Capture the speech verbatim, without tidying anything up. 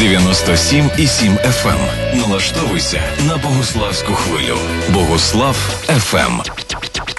дев'яносто сім і сім еф ем. Налаштовуйся на Богуславську хвилю. Богуслав еф ем.